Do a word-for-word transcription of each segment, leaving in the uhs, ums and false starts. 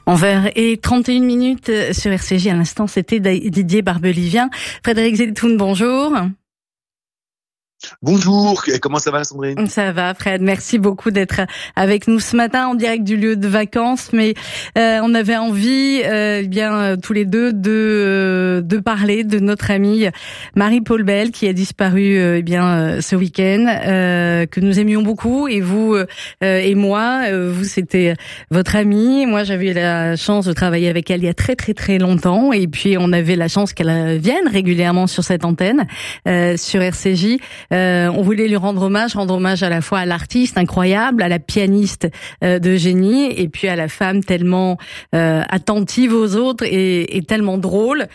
onze heures trente et une minutes sur R C J. À l'instant, c'était Didier Barbelivien. Frédéric Zetoun, bonjour. Bonjour, comment ça va Sandrine? Ça va Fred, merci beaucoup d'être avec nous ce matin en direct du lieu de vacances, mais euh, on avait envie, euh, eh bien tous les deux, de euh, de parler de notre amie Marie-Paule Bell qui a disparu euh, eh bien euh, ce week-end, euh, que nous aimions beaucoup, et vous euh, et moi, euh, vous c'était votre amie, moi j'avais eu la chance de travailler avec elle il y a très très très longtemps, et puis on avait la chance qu'elle vienne régulièrement sur cette antenne, euh, sur R C J. Euh, on voulait lui rendre hommage, rendre hommage à la fois à l'artiste incroyable, à la pianiste euh, de génie, et puis à la femme tellement euh, attentive aux autres et, et tellement drôle.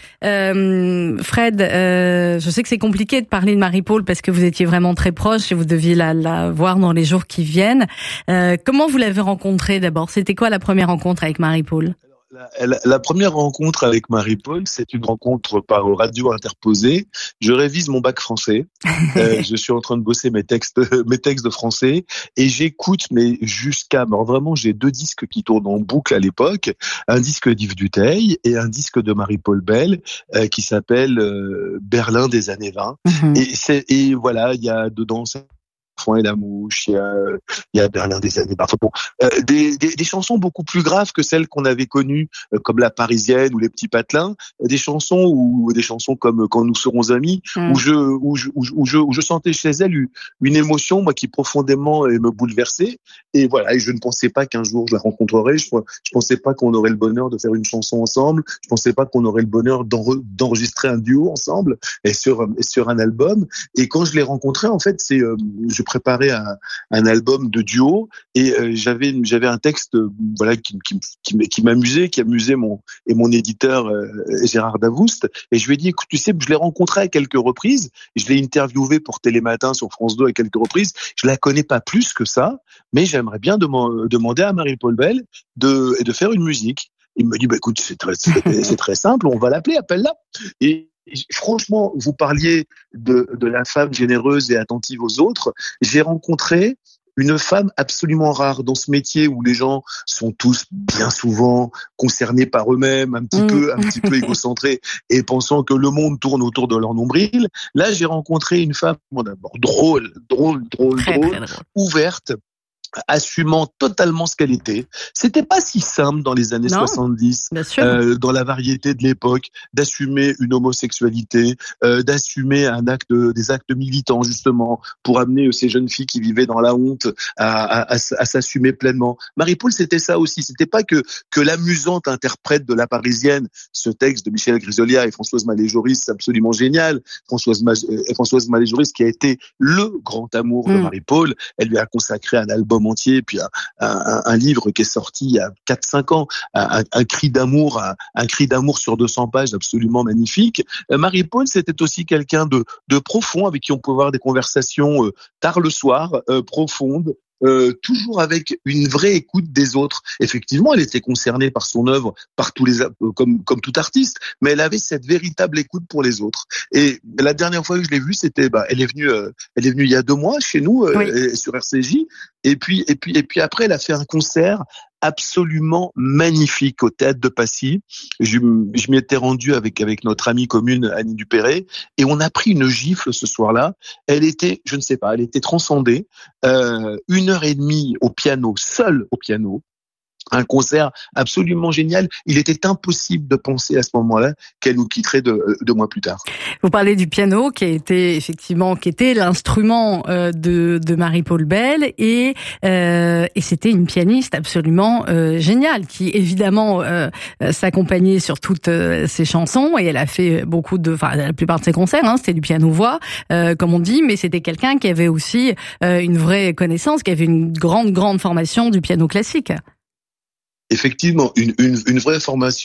Euh, Fred, euh, je sais que c'est compliqué de parler de Marie-Paule parce que vous étiez vraiment très proche et vous deviez la, la voir dans les jours qui viennent. Euh, comment vous l'avez rencontrée d'abord? C'était quoi la première rencontre avec Marie-Paule? La, la, la première rencontre avec Marie-Paule, c'est une rencontre par radio interposée. Je révise mon bac français. euh, je suis en train de bosser mes textes, mes textes de français, et j'écoute, mais jusqu'à, alors vraiment, j'ai deux disques qui tournent en boucle à l'époque. Un disque d'Yves Duteil et un disque de Marie-Paule Bell euh, qui s'appelle euh, Berlin des années vingt. Mm-hmm. Et c'est, et voilà, il y a dedans ça. Fond et la mouche, il y a, il y a Berlin des années, enfin bon, euh, des, des, des chansons beaucoup plus graves que celles qu'on avait connues, euh, comme La Parisienne ou Les Petits Patelins, des chansons ou des chansons comme Quand nous serons amis, mmh. où je, où je, où je, où je, où je sentais chez elle une, une émotion, moi, qui profondément me bouleversait. Et voilà, et je ne pensais pas qu'un jour je la rencontrerais. Je, je pensais pas qu'on aurait le bonheur de faire une chanson ensemble. Je pensais pas qu'on aurait le bonheur d'enregistrer un duo ensemble et sur, et sur un album. Et quand je l'ai rencontrée, en fait, c'est, euh, je préparais un, un album de duo, et euh, j'avais j'avais un texte euh, voilà qui qui qui, qui m'amusait, qui amusait mon et mon éditeur euh, Gérard Davoust, et je lui ai dit écoute, tu sais, je l'ai rencontrée à quelques reprises, je l'ai interviewée pour Télématin sur France deux à quelques reprises, je la connais pas plus que ça, mais j'aimerais bien dem- demander à Marie-Paule Bell de de faire une musique. Il me dit bah écoute, c'est très c'est, c'est très simple, on va l'appeler, appelle-la. Et franchement, vous parliez de, de la femme généreuse et attentive aux autres. J'ai rencontré une femme absolument rare dans ce métier où les gens sont tous bien souvent concernés par eux-mêmes, un petit mmh. peu, un petit peu égocentrés et pensant que le monde tourne autour de leur nombril. Là, j'ai rencontré une femme, bon, d'abord drôle, drôle, drôle, très, drôle, très drôle, ouverte, assumant totalement ce qu'elle était. C'était pas si simple dans les années non, soixante-dix, euh, dans la variété de l'époque, d'assumer une homosexualité, euh, d'assumer un acte, des actes militants justement pour amener ces jeunes filles qui vivaient dans la honte à, à, à, à s'assumer pleinement. Marie-Paule, c'était ça aussi. C'était pas que que l'amusante interprète de La Parisienne, ce texte de Michel Grisolia et Françoise Malé-Joris, absolument génial. Françoise, euh, Françoise Malé-Joris qui a été le grand amour mmh. de Marie-Paule. Elle lui a consacré un album entier, puis un, un, un livre qui est sorti il y a quatre cinq ans, un, un cri d'amour, un, un cri d'amour sur deux cents pages absolument magnifique. Euh, Marie-Paule, c'était aussi quelqu'un de, de profond, avec qui on pouvait avoir des conversations euh, tard le soir, euh, profondes, Euh, toujours avec une vraie écoute des autres. Effectivement, elle était concernée par son œuvre, par tous les, euh, comme comme tout artiste, mais elle avait cette véritable écoute pour les autres. Et la dernière fois que je l'ai vue, c'était, bah, elle est venue, euh, elle est venue il y a deux mois chez nous euh, oui. sur R C J. Et puis et puis et puis après, elle a fait un concert absolument magnifique au Théâtre de Passy. Je, je m'y étais rendu avec avec notre amie commune Annie Dupéré, et on a pris une gifle ce soir-là. Elle était, je ne sais pas, elle était transcendée. Euh, une heure et demie au piano, seule au piano. Un concert absolument génial. Il était impossible de penser à ce moment-là qu'elle nous quitterait deux, deux mois plus tard. Vous parlez du piano, qui a été effectivement, qui était l'instrument euh, de, de Marie-Paule Bell, et euh, et c'était une pianiste absolument euh, géniale, qui évidemment euh, s'accompagnait sur toutes euh, ses chansons, et elle a fait beaucoup de, enfin la plupart de ses concerts, hein, c'était du piano-voix, euh, comme on dit, mais c'était quelqu'un qui avait aussi euh, une vraie connaissance, qui avait une grande grande formation du piano classique. Effectivement, une, une, une vraie formation